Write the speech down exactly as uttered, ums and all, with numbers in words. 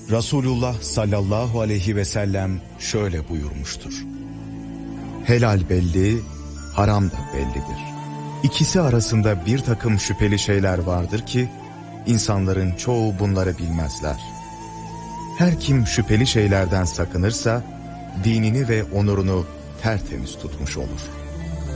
Resulullah sallallahu aleyhi ve sellem şöyle buyurmuştur: Helal belli, haram da bellidir. İkisi arasında bir takım şüpheli şeyler vardır ki, insanların çoğu bunları bilmezler. Her kim şüpheli şeylerden sakınırsa, dinini ve onurunu tertemiz tutmuş olur.